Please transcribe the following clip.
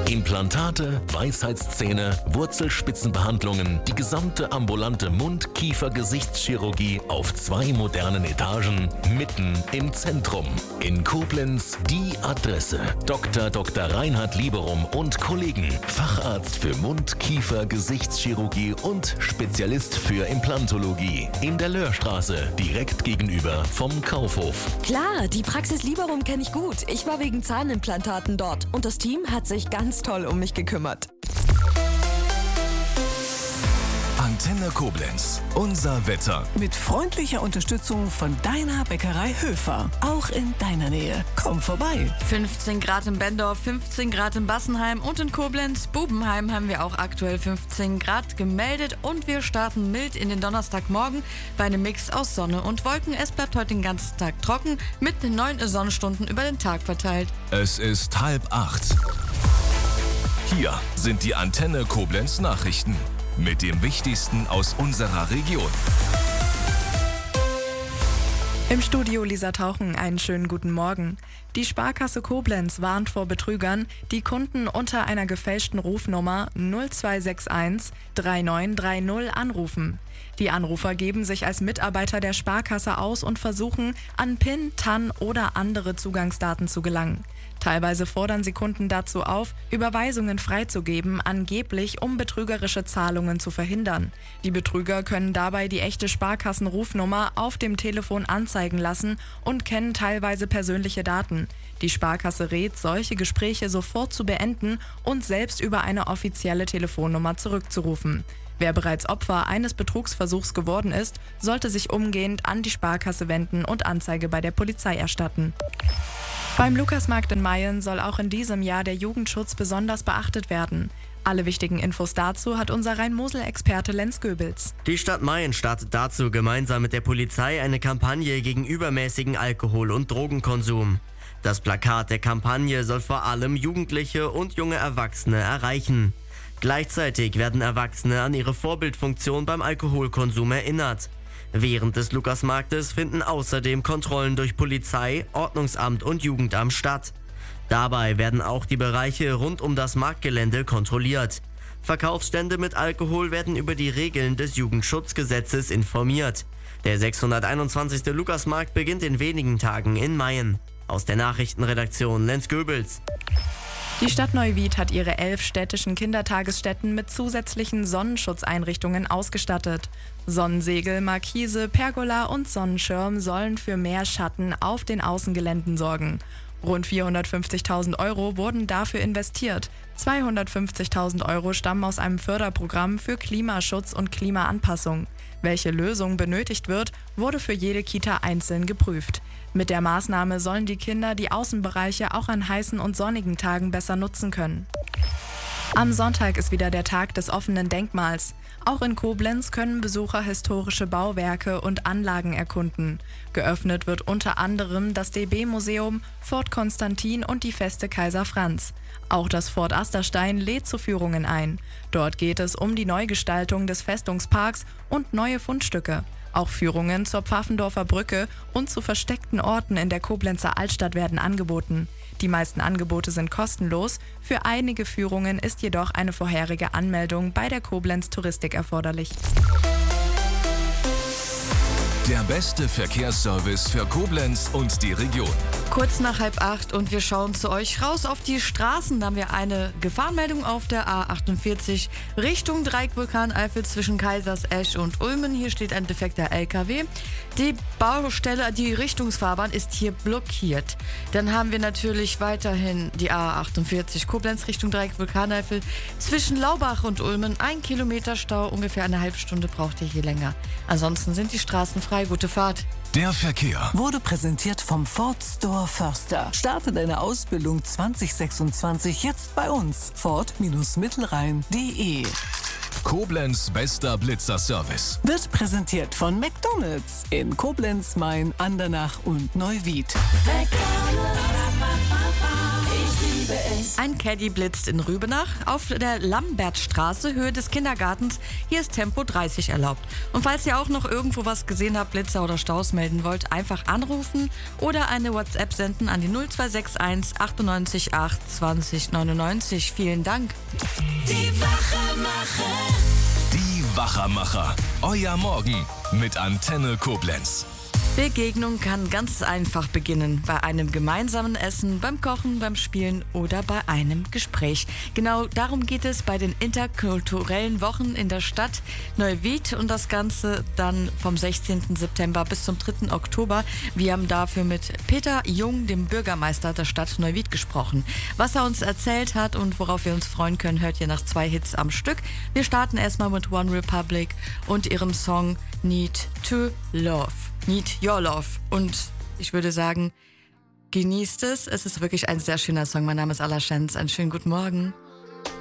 Implantate, Weisheitszähne, Wurzelspitzenbehandlungen, die gesamte ambulante Mund-Kiefer-Gesichtschirurgie auf 2 modernen Etagen, mitten im Zentrum. In Koblenz die Adresse. Dr. Reinhard Lieberum und Kollegen. Facharzt für Mund-Kiefer-Gesichtschirurgie und Spezialist für Implantologie. In der Löhrstraße, direkt gegenüber vom Kaufhof. Klar, die Praxis Lieberum kenne ich gut. Ich war wegen Zahnimplantaten dort und das Team hat sich ganz toll um mich gekümmert. Antenne Koblenz. Unser Wetter. Mit freundlicher Unterstützung von deiner Bäckerei Höfer. Auch in deiner Nähe. Komm vorbei. 15 Grad in Bendorf, 15 Grad in Bassenheim und in Koblenz. Bubenheim haben wir auch aktuell 15 Grad gemeldet und wir starten mild in den Donnerstagmorgen bei einem Mix aus Sonne und Wolken. Es bleibt heute den ganzen Tag trocken mit 9 Sonnenstunden über den Tag verteilt. Es ist 7:30. Hier sind die Antenne Koblenz Nachrichten mit dem Wichtigsten aus unserer Region. Im Studio Lisa Tauchen, einen schönen guten Morgen. Die Sparkasse Koblenz warnt vor Betrügern, die Kunden unter einer gefälschten Rufnummer 0261 3930 anrufen. Die Anrufer geben sich als Mitarbeiter der Sparkasse aus und versuchen, an PIN, TAN oder andere Zugangsdaten zu gelangen. Teilweise fordern sie Kunden dazu auf, Überweisungen freizugeben, angeblich um betrügerische Zahlungen zu verhindern. Die Betrüger können dabei die echte Sparkassenrufnummer auf dem Telefon anzeigen lassen und kennen teilweise persönliche Daten. Die Sparkasse rät, solche Gespräche sofort zu beenden und selbst über eine offizielle Telefonnummer zurückzurufen. Wer bereits Opfer eines Betrugsversuchs geworden ist, sollte sich umgehend an die Sparkasse wenden und Anzeige bei der Polizei erstatten. Beim Lukasmarkt in Mayen soll auch in diesem Jahr der Jugendschutz besonders beachtet werden. Alle wichtigen Infos dazu hat unser Rhein-Mosel-Experte Lenz Goebels. Die Stadt Mayen startet dazu gemeinsam mit der Polizei eine Kampagne gegen übermäßigen Alkohol- und Drogenkonsum. Das Plakat der Kampagne soll vor allem Jugendliche und junge Erwachsene erreichen. Gleichzeitig werden Erwachsene an ihre Vorbildfunktion beim Alkoholkonsum erinnert. Während des Lukasmarktes finden außerdem Kontrollen durch Polizei, Ordnungsamt und Jugendamt statt. Dabei werden auch die Bereiche rund um das Marktgelände kontrolliert. Verkaufsstände mit Alkohol werden über die Regeln des Jugendschutzgesetzes informiert. Der 621. Lukasmarkt beginnt in wenigen Tagen in Mayen. Aus der Nachrichtenredaktion Lenz Goebels. Die Stadt Neuwied hat ihre 11 städtischen Kindertagesstätten mit zusätzlichen Sonnenschutzeinrichtungen ausgestattet. Sonnensegel, Markise, Pergola und Sonnenschirm sollen für mehr Schatten auf den Außengeländen sorgen. Rund 450.000 Euro wurden dafür investiert. 250.000 Euro stammen aus einem Förderprogramm für Klimaschutz und Klimaanpassung. Welche Lösung benötigt wird, wurde für jede Kita einzeln geprüft. Mit der Maßnahme sollen die Kinder die Außenbereiche auch an heißen und sonnigen Tagen besser nutzen können. Am Sonntag ist wieder der Tag des offenen Denkmals. Auch in Koblenz können Besucher historische Bauwerke und Anlagen erkunden. Geöffnet wird unter anderem das DB-Museum, Fort Konstantin und die Feste Kaiser Franz. Auch das Fort Asterstein lädt zu Führungen ein. Dort geht es um die Neugestaltung des Festungsparks und neue Fundstücke. Auch Führungen zur Pfaffendorfer Brücke und zu versteckten Orten in der Koblenzer Altstadt werden angeboten. Die meisten Angebote sind kostenlos, für einige Führungen ist jedoch eine vorherige Anmeldung bei der Koblenz Touristik erforderlich. Der beste Verkehrsservice für Koblenz und die Region. Kurz nach 7:30 und wir schauen zu euch raus auf die Straßen. Da haben wir eine Gefahrenmeldung auf der A48 Richtung Dreieck Vulkaneifel zwischen Kaisersesch und Ulmen. Hier steht ein defekter LKW. Die Baustelle, die Richtungsfahrbahn ist hier blockiert. Dann haben wir natürlich weiterhin die A48 Koblenz Richtung Dreieck Vulkaneifel zwischen Laubach und Ulmen. 1 Kilometer Stau, ungefähr eine halbe Stunde braucht ihr hier länger. Ansonsten sind die Straßen frei. Gute Fahrt. Der Verkehr Wurde präsentiert vom Ford Store Förster. Starte deine Ausbildung 2026 jetzt bei uns. Ford-Mittelrhein.de. Koblenz bester Blitzerservice. Wird präsentiert von McDonald's in Koblenz, Main, Andernach und Neuwied. McDonald's, ich liebe Ein Caddy blitzt in Rübenach. Auf der Lambertstraße, Höhe des Kindergartens. Hier ist Tempo 30 erlaubt. Und falls ihr auch noch irgendwo was gesehen habt, Blitzer oder Staus melden wollt, einfach anrufen oder eine WhatsApp senden an die 0261 98 8 20 99. Vielen Dank. Die Wachermacher. Euer Morgen mit Antenne Koblenz. Begegnung kann ganz einfach beginnen. Bei einem gemeinsamen Essen, beim Kochen, beim Spielen oder bei einem Gespräch. Genau darum geht es bei den interkulturellen Wochen in der Stadt Neuwied und das Ganze dann vom 16. September bis zum 3. Oktober. Wir haben dafür mit Peter Jung, dem Bürgermeister der Stadt Neuwied, gesprochen. Was er uns erzählt hat und worauf wir uns freuen können, hört ihr nach 2 Hits am Stück. Wir starten erstmal mit One Republic und ihrem Song Need to Love. Need Your Love. Und ich würde sagen, genießt es. Es ist wirklich ein sehr schöner Song. Mein Name ist Alla Schenz. Einen schönen guten Morgen.